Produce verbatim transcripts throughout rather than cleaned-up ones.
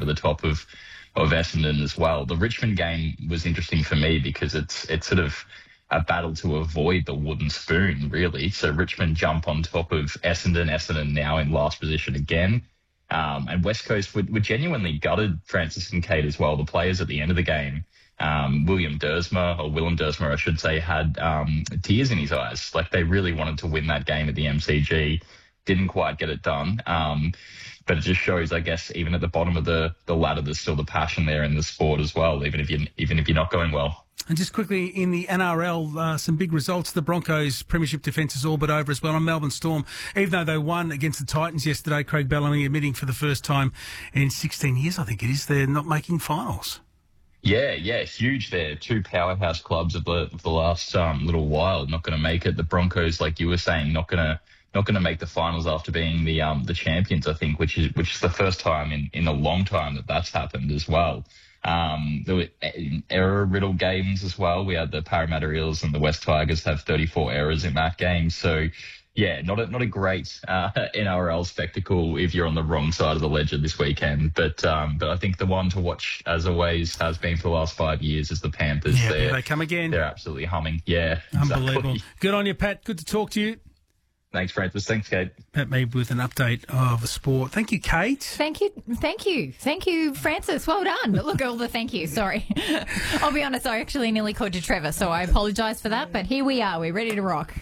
over the top of of Essendon as well. The Richmond game was interesting for me because it's it's sort of a battle to avoid the wooden spoon, really. So Richmond jump on top of Essendon. Essendon now in last position again. Um, and West Coast were, were genuinely gutted, Francis Kincaid as well. The players at the end of the game, um, William Dersma, or Willem Dersma, I should say, had um, tears in his eyes. Like they really wanted to win that game at the M C G. Didn't quite get it done. Um, but it just shows, I guess, even at the bottom of the, the ladder, there's still the passion there in the sport as well, even if you even if you're not going well. And just quickly, in the N R L, uh, some big results. The Broncos' premiership defence is all but over as well. On Melbourne Storm, even though they won against the Titans yesterday, Craig Bellamy admitting for the first time in sixteen years, I think it is, they're not making finals. Yeah, yeah, huge there. Two powerhouse clubs of the, of the last um, little while not going to make it. The Broncos, like you were saying, not going to not going to make the finals after being the um, the champions, I think, which is which is the first time in, in a long time that that's happened as well. Um, there were error-riddled games as well. We had the Parramatta Eels and the West Tigers have thirty-four errors in that game. So, yeah, not a, not a great uh, N R L spectacle if you're on the wrong side of the ledger this weekend. But um, but I think the one to watch, as always, has been for the last five years is the Panthers. Yeah, they're, they come again. They're absolutely humming. Yeah, unbelievable. Exactly. Good on you, Pat. Good to talk to you. Thanks, Francis. Thanks, Kate. Pat Mead with an update of the sport. Thank you, Kate. Thank you. Thank you. Thank you, Francis. Well done. Look, all the thank you. Sorry. I'll be honest, I actually nearly called you Trevor, so I apologise for that. But here we are. We're ready to rock.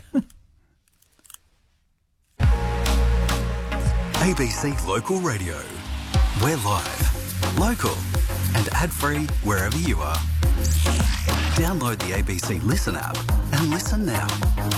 A B C Local Radio. We're live, local and ad-free wherever you are. Download the A B C Listen app and listen now.